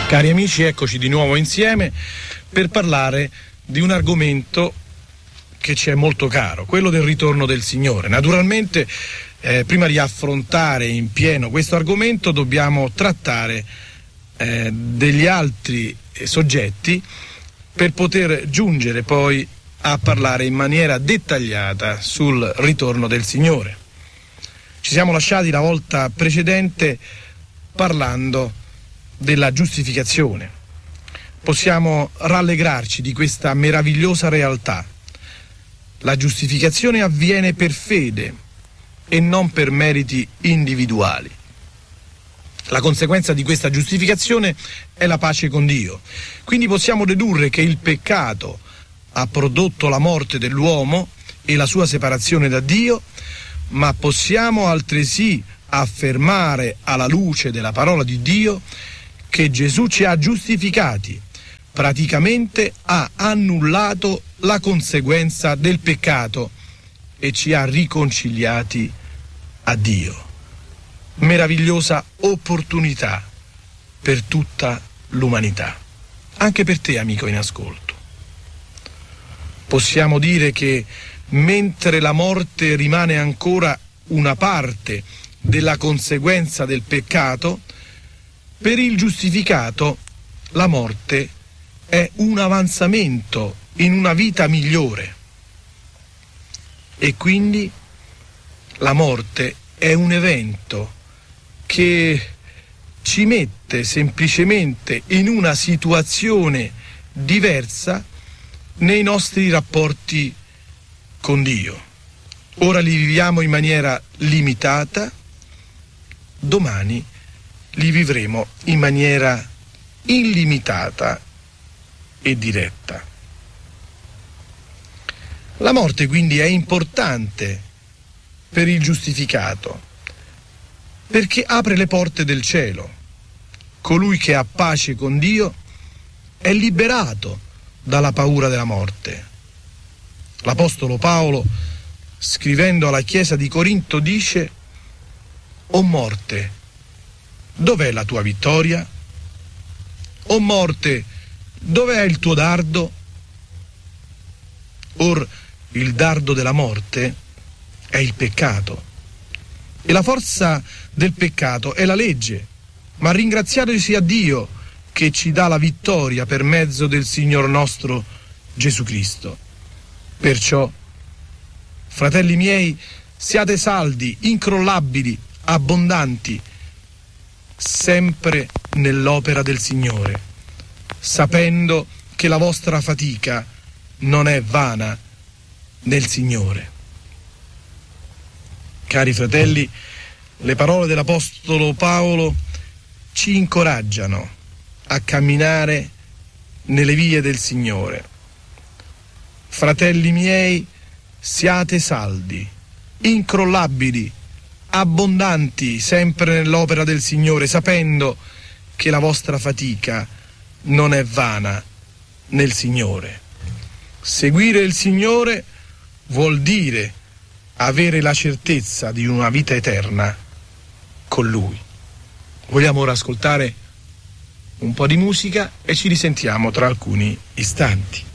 Cari amici, eccoci di nuovo insieme per parlare di un argomento che ci è molto caro, quello del ritorno del Signore. Naturalmente, prima di affrontare in pieno questo argomento dobbiamo trattare degli altri soggetti per poter giungere poi a parlare in maniera dettagliata sul ritorno del Signore. Ci siamo lasciati la volta precedente parlando della giustificazione. Possiamo rallegrarci di questa meravigliosa realtà. La giustificazione avviene per fede e non per meriti individuali. La conseguenza di questa giustificazione è la pace con Dio. Quindi possiamo dedurre che il peccato ha prodotto la morte dell'uomo e la sua separazione da Dio, ma possiamo altresì affermare alla luce della parola di Dio che Gesù ci ha giustificati, praticamente ha annullato la conseguenza del peccato e ci ha riconciliati a Dio. Meravigliosa opportunità per tutta l'umanità, anche per te, amico in ascolto. Possiamo dire che mentre la morte rimane ancora una parte della conseguenza del peccato, per il giustificato la morte è un avanzamento in una vita migliore e quindi la morte è un evento che ci mette semplicemente in una situazione diversa nei nostri rapporti con Dio. Ora li viviamo in maniera limitata, domani li vivremo in maniera illimitata e diretta. La morte quindi è importante per il giustificato, perché apre le porte del cielo. Colui che ha pace con Dio è liberato dalla paura della morte. L'Apostolo Paolo, scrivendo alla Chiesa di Corinto, dice: «O morte, dov'è la tua vittoria? O morte, dov'è il tuo dardo?» Or il dardo della morte è il peccato e la forza del peccato è la legge, ma ringraziato sia Dio che ci dà la vittoria per mezzo del Signor nostro Gesù Cristo. Perciò, fratelli miei, siate saldi, incrollabili, abbondanti, sempre nell'opera del Signore, sapendo che la vostra fatica non è vana nel Signore. Cari fratelli, le parole dell'Apostolo Paolo ci incoraggiano a camminare nelle vie del Signore. Fratelli miei, siate saldi, incrollabili, abbondanti sempre nell'opera del Signore, sapendo che la vostra fatica non è vana nel Signore. Seguire il Signore vuol dire avere la certezza di una vita eterna con Lui. Vogliamo ora ascoltare un po' di musica e ci risentiamo tra alcuni istanti.